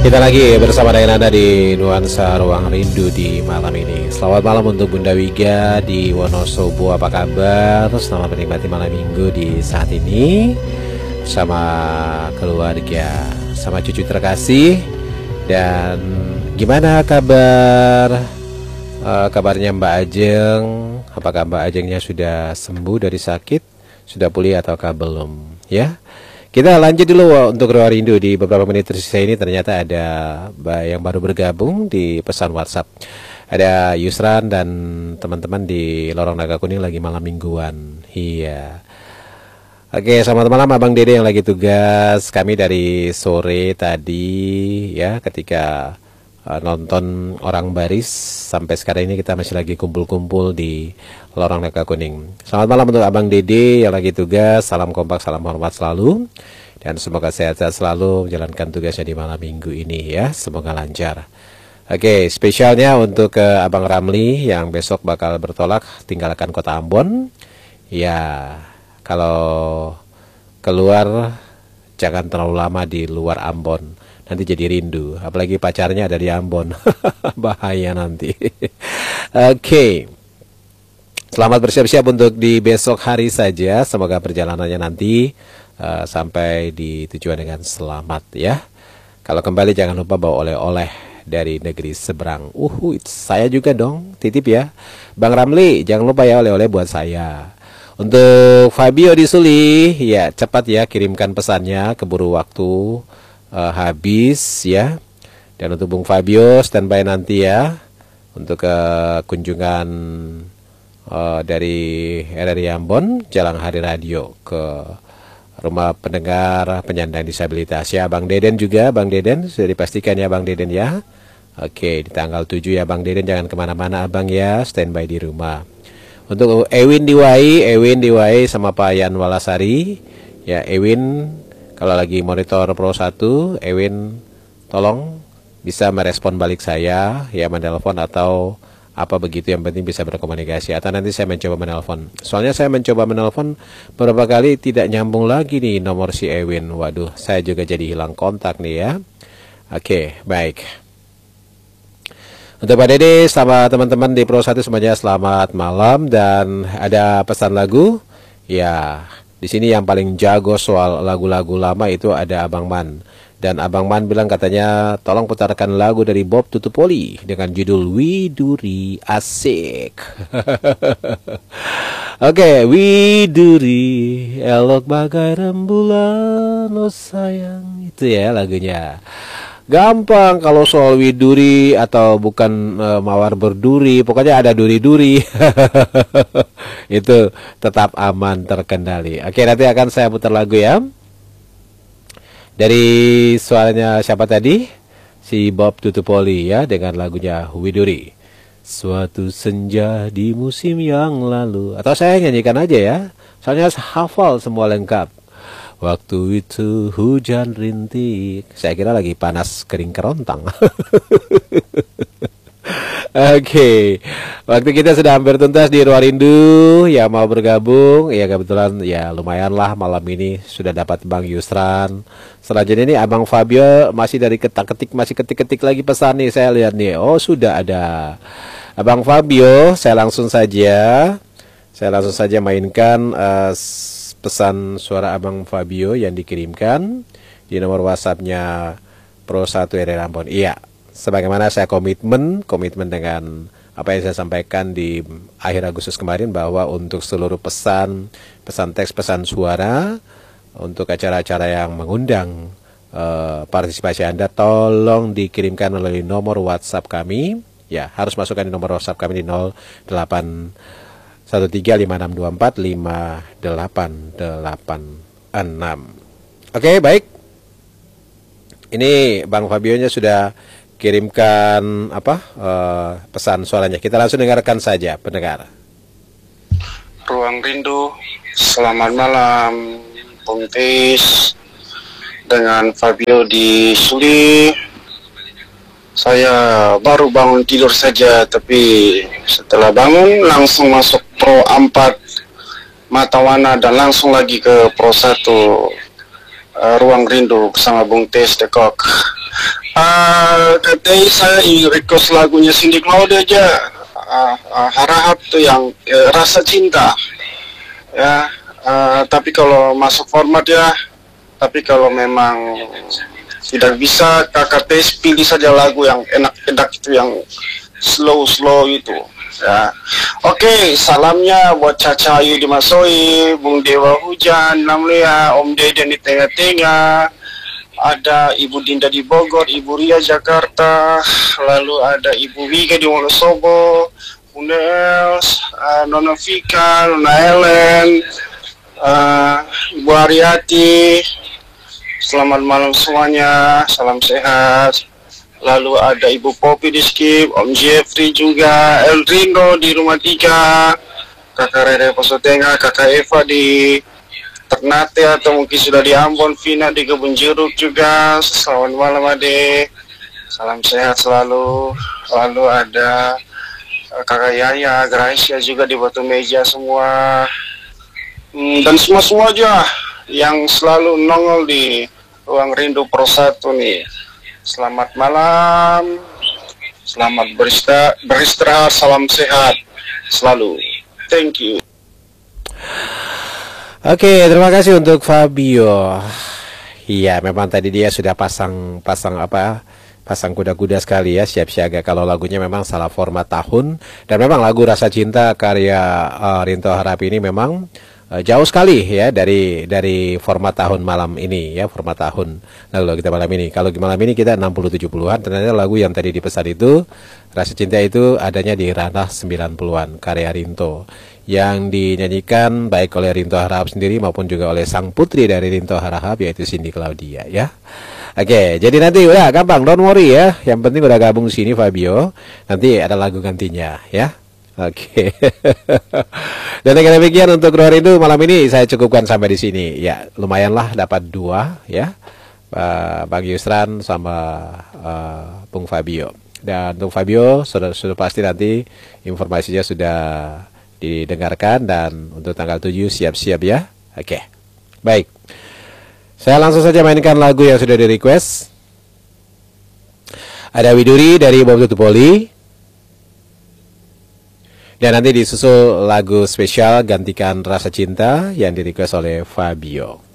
Kita lagi bersama dengan Anda di Nuansa Ruang Rindu di malam ini. Selamat malam untuk Bunda Wiga di Wonosobo, apa kabar? Selamat menikmati malam minggu di saat ini sama keluarga, sama cucu terkasih. Dan gimana kabar? Kabarnya Mbak Ajeng? Apakah Mbak Ajengnya sudah sembuh dari sakit? Sudah pulih ataukah belum? Ya. Kita lanjut dulu untuk Ruang Rindu. Di beberapa menit tersisa ini ternyata ada yang baru bergabung di pesan WhatsApp. Ada Yusran dan teman-teman di Lorong Naga Kuning lagi malam mingguan. Iya. Oke, selamat malam Abang Dede yang lagi tugas. Kami dari sore tadi ya ketika nonton Orang Baris, sampai sekarang ini kita masih lagi kumpul-kumpul di Lorong Naga Kuning. Selamat malam untuk Abang Dede yang lagi tugas. Salam kompak, salam hormat selalu, dan semoga sehat-sehat selalu menjalankan tugasnya di malam minggu ini ya. Semoga lancar. Oke, spesialnya untuk Abang Ramli yang besok bakal bertolak tinggalkan kota Ambon. Ya, kalau keluar jangan terlalu lama di luar Ambon, nanti jadi rindu, apalagi pacarnya ada di Ambon. Bahaya nanti. Oke. Selamat bersiap-siap untuk di besok hari saja. Semoga perjalanannya nanti sampai di tujuan dengan selamat ya. Kalau kembali jangan lupa bawa oleh-oleh dari negeri seberang. Saya juga dong, titip ya. Bang Ramli, jangan lupa ya oleh-oleh buat saya. Untuk Fabio di Suli, ya cepat ya kirimkan pesannya, keburu waktu habis ya. Dan untuk Bung Fabio standby nanti ya untuk kunjungan dari RRI Ambon, Jalan Hari Radio ke rumah pendengar penyandang disabilitas ya. Bang Deden juga, Bang Deden sudah dipastikan ya Bang Deden ya. Oke, di tanggal 7 ya Bang Deden, jangan kemana-mana Abang ya, standby di rumah. Untuk Ewin Diwai sama Pak Yan Walasari ya. Ewin kalau lagi monitor Pro 1, Ewin tolong bisa merespon balik saya ya, menelpon atau apa begitu, yang penting bisa berkomunikasi. Atau nanti saya mencoba menelpon. Soalnya saya mencoba menelpon beberapa kali tidak nyambung lagi nih nomor si Ewin. Waduh, saya juga jadi hilang kontak nih ya. Oke, baik. Untuk Pak Dede sama teman-teman di Pro 1 semuanya selamat malam. Dan ada pesan lagu ya. Di sini yang paling jago soal lagu-lagu lama itu ada Abang Man. Dan Abang Man bilang katanya tolong putarkan lagu dari Bob Tutupoli dengan judul Widuri. Asik. Oke, Widuri elok bagai rembulan, oh sayang. Itu ya lagunya. Gampang kalau soal widuri atau bukan mawar berduri, pokoknya ada duri-duri. Itu tetap aman, terkendali. Oke, nanti akan saya putar lagu ya. Dari suaranya siapa tadi? Si Bob Tutupoli ya, dengan lagunya Widuri. Suatu senja di musim yang lalu. Atau saya nyanyikan aja ya, soalnya hafal semua lengkap. Waktu itu hujan rintik. Saya kira lagi panas kering kerontang. Oke, waktu kita sudah hampir tuntas di Ruang Rindu. Ya mau bergabung, ya kebetulan ya lumayan lah malam ini sudah dapat Bang Yusran. Selanjutnya ini Abang Fabio masih dari ketik-ketik, masih ketik-ketik lagi pesan nih, saya lihat nih. Oh sudah ada Abang Fabio, saya langsung saja mainkan pesan suara Abang Fabio yang dikirimkan di nomor WhatsApp-nya Pro 1 RRI Ambon. Iya, sebagaimana saya komitmen dengan apa yang saya sampaikan di akhir Agustus kemarin, bahwa untuk seluruh pesan teks, pesan suara untuk acara-acara yang mengundang partisipasi Anda, tolong dikirimkan melalui nomor WhatsApp kami. Ya, harus masukkan di nomor WhatsApp kami di 081356245886. Oke, baik. Ini Bang Fabio-nya sudah kirimkan pesan suaranya. Kita langsung dengarkan saja, pendengar. Ruang Rindu, selamat malam, Bung Tis dengan Fabio di Suli. Saya baru bangun tidur saja, tapi setelah bangun langsung masuk Pro 4 Matawana dan langsung lagi ke Pro 1 Ruang Rindu bersama Bung Tis The Cock. Katanya saya ingin request lagunya Cindy Claudia aja. Harahap tuh yang rasa cinta. Ya, tapi kalau masuk format ya. Tapi kalau memang tidak bisa, kakak tes pilih saja lagu yang enak-enak itu, yang slow itu. Ya. Oke, salamnya buat Caca Ayu di Masoi, Bung Dewa Hujan, Namlia, Om Deden di tengah-tengah, ada Ibu Dinda di Bogor, Ibu Ria Jakarta, lalu ada Ibu Wika di Wonosobo, Bunda Els, Nona Vika, Nona Ellen, Ibu Ariati. Selamat malam semuanya, salam sehat. Lalu ada Ibu Popi di Skip, Om Jeffrey juga, El Rindo di Rumah 3, Kakak Rere Posotenga, Kakak Eva di Ternate atau mungkin sudah di Ambon, Vina di Kebun Jeruk juga. Selamat malam Ade, salam sehat selalu. Lalu ada Kakak Yaya, Gracia juga di Batu Meja semua. Dan semua aja yang selalu nongol di Ruang Rindu Pro 1 nih. Selamat malam, selamat beristirahat, salam sehat selalu. Thank you. Oke, terima kasih untuk Fabio. Iya, memang tadi dia sudah pasang kuda-kuda sekali ya, siap siaga kalau lagunya memang salah format tahun. Dan memang lagu Rasa Cinta karya Rinto Harahap ini memang jauh sekali ya dari format tahun malam ini ya, format tahun lalu kita malam ini. Kalau di malam ini kita 60-70-an, ternyata lagu yang tadi dipesan itu Rasa Cinta itu adanya di ranah 90-an karya Rinto, yang dinyanyikan baik oleh Rinto Harahap sendiri maupun juga oleh sang putri dari Rinto Harahap, yaitu Cindy Claudia ya. Oke, jadi nanti udah gampang, don't worry ya. Yang penting udah gabung sini Fabio, nanti ada lagu gantinya ya. Oke. Dan dengan demikian untuk Ruang Rindu malam ini saya cukupkan sampai di sini. Ya, lumayanlah dapat 2 ya. Bang Yusran sama Bung Fabio. Dan untuk Fabio sudah pasti nanti informasinya sudah didengarkan, dan untuk tanggal 7 siap-siap ya. Oke. Baik. Saya langsung saja mainkan lagu yang sudah di-request. Ada Widuri dari Bob Tutupoli. Dan nanti disusul lagu spesial Gantikan Rasa Cinta yang di-request oleh Fabio.